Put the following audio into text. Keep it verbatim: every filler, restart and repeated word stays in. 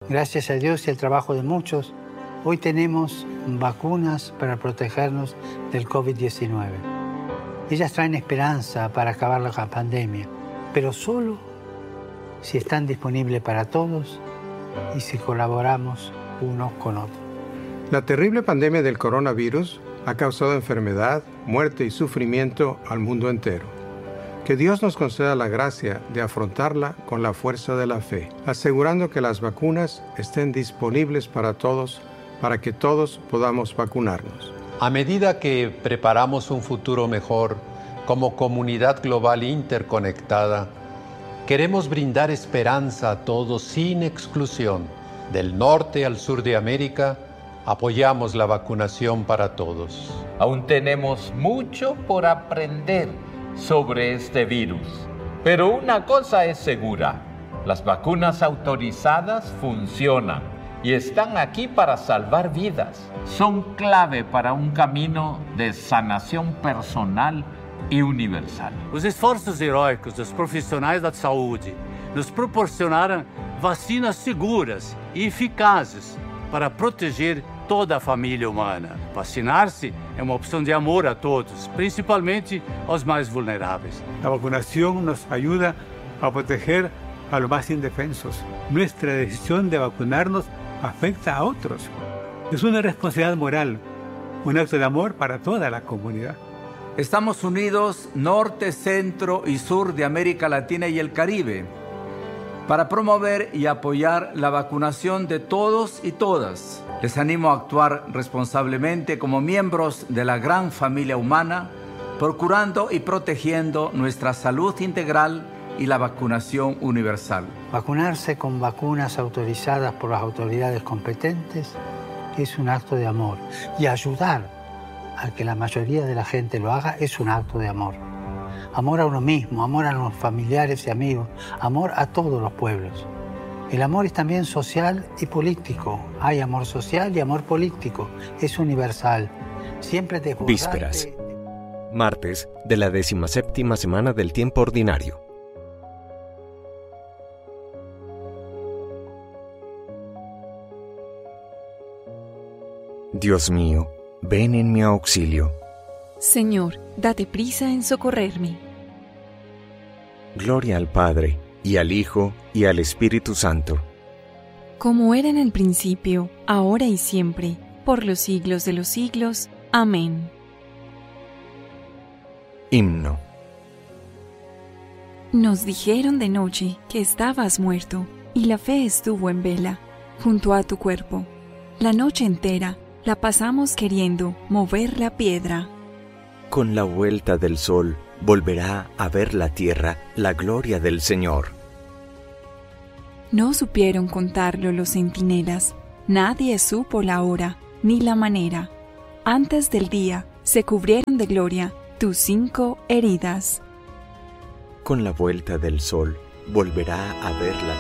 Gracias a Dios y al trabajo de muchos, hoy tenemos vacunas para protegernos del COVID diecinueve. Ellas traen esperanza para acabar la pandemia, pero solo si están disponibles para todos y si colaboramos unos con otros. La terrible pandemia del coronavirus ha causado enfermedad, muerte y sufrimiento al mundo entero. Que Dios nos conceda la gracia de afrontarla con la fuerza de la fe, asegurando que las vacunas estén disponibles para todos, para que todos podamos vacunarnos. A medida que preparamos un futuro mejor como comunidad global interconectada, queremos brindar esperanza a todos sin exclusión. Del norte al sur de América, apoyamos la vacunación para todos. Aún tenemos mucho por aprender sobre este virus. Pero una cosa es segura, las vacunas autorizadas funcionan y están aquí para salvar vidas. Son clave para um caminho de sanação personal e universal. Os esforços heróicos dos profissionais da saúde nos proporcionaram vacinas seguras e eficazes para proteger toda a família humana. Vacinar-se é uma opção de amor a todos, principalmente aos mais vulneráveis. La vacunación nos ayuda a proteger a los más indefensos. Nuestra decisión de vacunarnos afecta a otros. Es una responsabilidad moral, un acto de amor para toda la comunidad. Estamos unidos norte, centro y sur de América Latina y el Caribe para promover y apoyar la vacunación de todos y todas. Les animo a actuar responsablemente como miembros de la gran familia humana, procurando y protegiendo nuestra salud integral y la vacunación universal. Vacunarse con vacunas autorizadas por las autoridades competentes es un acto de amor. Y ayudar a que la mayoría de la gente lo haga es un acto de amor. Amor a uno mismo, amor a los familiares y amigos, amor a todos los pueblos. El amor es también social y político. Hay amor social y amor político. Es universal. Siempre desbordante. Vísperas. Martes de la decimoséptima semana del tiempo ordinario. Dios mío, ven en mi auxilio. Señor, date prisa en socorrerme. Gloria al Padre, y al Hijo, y al Espíritu Santo. Como era en el principio, ahora y siempre, por los siglos de los siglos. Amén. Himno. Nos dijeron de noche que estabas muerto, y la fe estuvo en vela, junto a tu cuerpo. La noche entera la pasamos queriendo mover la piedra. Con la vuelta del sol volverá a ver la tierra la gloria del Señor. No supieron contarlo los centinelas, nadie supo la hora ni la manera. Antes del día se cubrieron de gloria tus cinco heridas. Con la vuelta del sol volverá a ver la